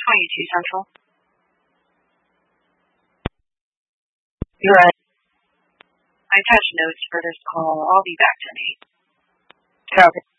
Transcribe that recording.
22 Central. You're right. I attached notes for this call. I'll be back tonight. Copy.